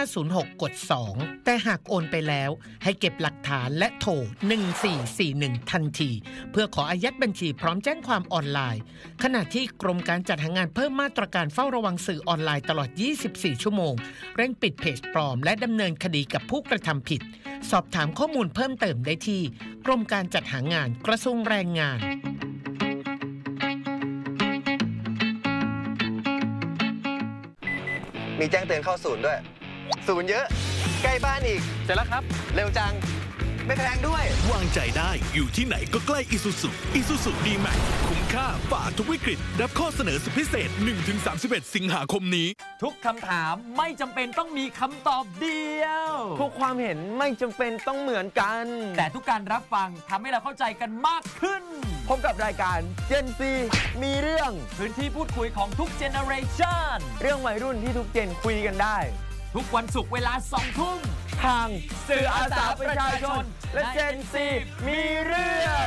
1506กด2แต่หากโอนไปแล้วให้เก็บหลักฐานและโทร1441ทันทีเพื่อขออายัดบัญชีพร้อมแจ้งความออนไลน์ขณะที่กรมการจัดหางานเพิ่มมาตรการเฝ้าระวังสื่อออนไลน์ตลอด24ชั่วโมงเร่งปิดเพจปลอมและดำเนินคดีกับผู้กระทำผิดสอบถามข้อมูลเพิ่มเติมได้ที่กรมการจัดหางานกระทรวงแรงงานมีแจ้งเตือนเข้าศูนย์ด้วยศูนย์เยอะใกล้บ้านอีกเสร็จแล้วครับเร็วจังไม่แพงด้วยวางใจได้อยู่ที่ไหนก็ใกล้ Isuzu D-Max คุ้มค่าฝ่าทุกวิกฤตรับข้อเสนอสุดพิเศษ 1-31 สิงหาคมนี้ทุกคำถามไม่จำเป็นต้องมีคำตอบเดียวทุกความเห็นไม่จำเป็นต้องเหมือนกันแต่ทุกการรับฟังทำให้เราเข้าใจกันมากขึ้นพบกับรายการ Gen Z มีเรื่องพื้นที่พูดคุยของทุกเจเนอเรชันเรื่องวัยรุ่นที่ทุกเจนคุยกันได้ทุกวันศุกร์เวลา 20:00 น. ทางสื่ออาสาประชาชนและ Gen Z มีเรื่อง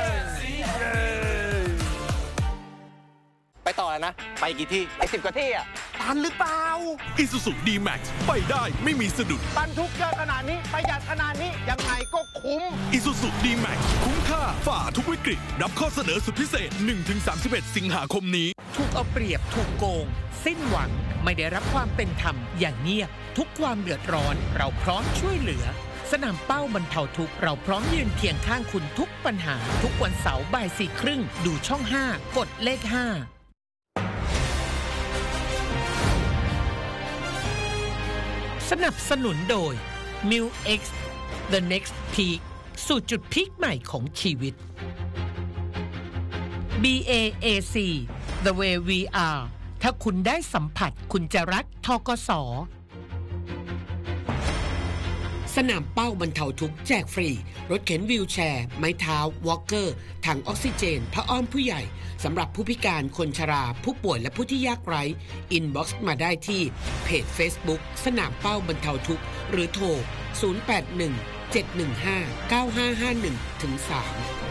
ไปต่อแล้วนะไปกี่ที่ไอ้10 กว่าที่อ่ะตันหรือเปล่า Isuzu D-Max ไปได้ไม่มีสะดุดบรรทุกเยอะขนาดนี้ประหยัดขนาดนี้ยังไงก็คุ้ม Isuzu D-Max คุ้มค่าฝ่าทุกวิกฤตรับข้อเสนอสุดพิเศษ 1-31 สิงหาคมนี้ถูกเอาเปรียบถูกโกงสิ้นหวังไม่ได้รับความเป็นธรรมอย่างเงียบทุกความเดือดร้อนเราพร้อมช่วยเหลือสนามเป้าบรรเทาทุกข์เราพร้อมยืนเคียงข้างคุณทุกปัญหาทุกวันเสาร์บ่าย 4:30 ดูช่อง 5 กดเลข 5สนับสนุนโดย Milk X The Next Peak สู่จุดพีคใหม่ของชีวิต BAAC The Way We Are ถ้าคุณได้สัมผัสคุณจะรักธกส.สนามเป้าบรรเทาทุกข์แจกฟรีรถเข็นวีลแชร์ไม้เท้าวอล์กเกอร์ถังออกซิเจนผ้าอ้อมผู้ใหญ่สำหรับผู้พิการคนชราผู้ป่วยและผู้ที่ยากไร้อินบ็อกซ์มาได้ที่เพจ Facebook สนามเป้าบรรเทาทุกข์หรือโทร 0817159551-3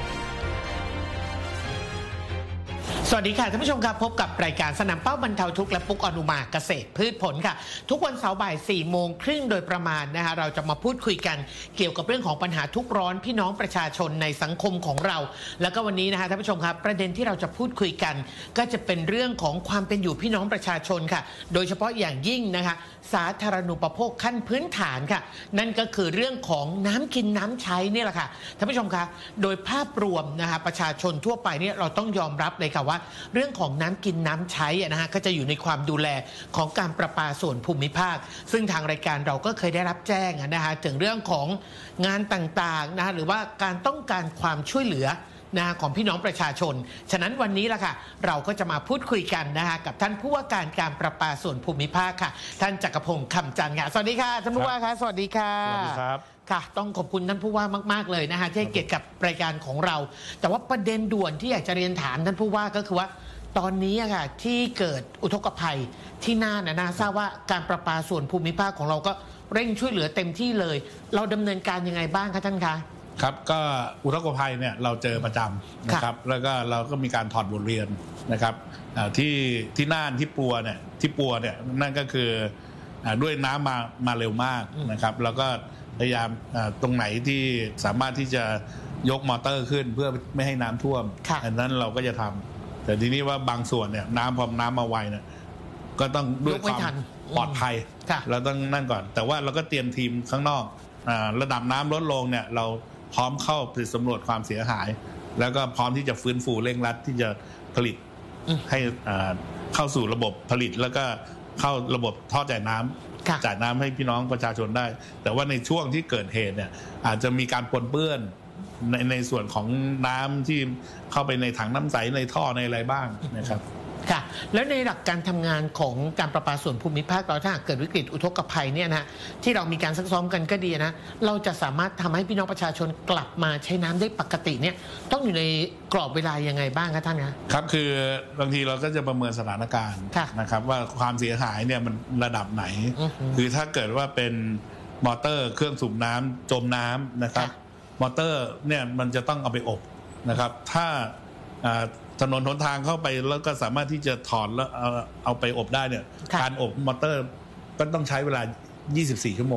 สวัสดีค่ะท่านผู้ชมครับพบกับรายการสนามเป้าบรรเทาทุกข์และปุ๊กอนุมาเกษตรพืชผลค่ะทุกวันเสาร์บ่าย 4:30 โดยประมาณนะคะเราจะมาพูดคุยกันเกี่ยวกับเรื่องของปัญหาทุกข์ร้อนพี่น้องประชาชนในสังคมของเราแล้วก็วันนี้นะคะท่านผู้ชมครับประเด็นที่เราจะพูดคุยกันก็จะเป็นเรื่องของความเป็นอยู่พี่น้องประชาชนค่ะโดยเฉพาะอย่างยิ่งนะคะสาธารณูปโภคขั้นพื้นฐานค่ะนั่นก็คือเรื่องของน้ำกินน้ำใช้นี่แหละค่ะท่านผู้ชมคะโดยภาพรวมนะคะประชาชนทั่วไปเนี่ยเราต้องยอมรับเลยค่ะว่าเรื่องของน้ำกินน้ำใช้นะฮะก็จะอยู่ในความดูแลของการประปาส่วนภูมิภาคซึ่งทางรายการเราก็เคยได้รับแจ้งนะฮะถึงเรื่องของงานต่างๆนะหรือว่าการต้องการความช่วยเหลือนะของพี่น้องประชาชนฉะนั้นวันนี้ล่ะค่ะเราก็จะมาพูดคุยกันนะคะกับท่านผู้ว่าการประปาส่วนภูมิภาคค่ะท่านจักรพงศ์คำจันทร์ค่ะสวัสดีค่ะท่านผู้ว่าค่ะสวัสดีค่ะสวัสดีครับค่ะต้องขอบคุณท่านผู้ว่ามากๆเลยนะคะที่ให้เกียรติกับรายการของเราแต่ว่าประเด็นด่วนที่อยากจะเรียนถามท่านผู้ว่าก็คือว่าตอนนี้ค่ะที่เกิดอุทกภัยที่น่านนะทราบว่าการประปาส่วนภูมิภาคของเราก็เร่งช่วยเหลือเต็มที่เลยเราดำเนินการยังไงบ้างคะท่านคะครับก็อุทกภัยเนี่ยเราเจอประจำนะครับแล้วก็เราก็มีการถอดบทเรียนนะครับที่น่านที่ปัวเนี่ยนั่นก็คือด้วยน้ำมาเร็วมากนะครับแล้วก็พยายามตรงไหนที่สามารถที่จะยกมอเตอร์ขึ้นเพื่อไม่ให้น้ำท่วมอันนั้นเราก็จะทำแต่ทีนี้ว่าบางส่วนเนี่ยพอน้ำมาไวเนี่ยก็ต้องด้วยความปลอดภัยเราต้องนั่นก่อนแต่ว่าเราก็เตรียมทีมข้างนอกระดับน้ำลดลงเนี่ยเราพร้อมเข้าไปสำรวจความเสียหายแล้วก็พร้อมที่จะฟื้นฟูเร่งรัดที่จะผลิตให้เข้าสู่ระบบผลิตแล้วก็เข้าระบบท่อจ่ายน้ำจ่ายน้ำให้พี่น้องประชาชนได้แต่ว่าในช่วงที่เกิดเหตุเนี่ยอาจจะมีการปนเปื้อนในส่วนของน้ำที่เข้าไปในถังน้ำใสในท่อในอะไรบ้างนะครับค่ะแล้วในหลักการทำงานของการประปาส่วนภูมิภาคเราถ้าเกิดวิกฤตอุทกภัยเนี่ยนะที่เรามีการซักซ้อมกันก็ดีนะเราจะสามารถทำให้พี่น้องประชาชนกลับมาใช้น้ำได้ปกติเนี่ยต้องอยู่ในกรอบเวลายังไงบ้างคะท่านครับคือบางทีเราก็จะประเมินสถานการณ์นะครับว่าความเสียหายเนี่ยมันระดับไหนคือถ้าเกิดว่าเป็นมอเตอร์เครื่องสูบน้ำจมน้ำนะครับมอเตอร์เนี่ยมันจะต้องเอาไปอบนะครับถ้าถนนหนทางเข้าไปแล้วก็สามารถที่จะถอดแล้วเอาไปอบได้เนี่ยการอบมอเตอร์ก็ต้องใช้เวลา24 ชั่วโมง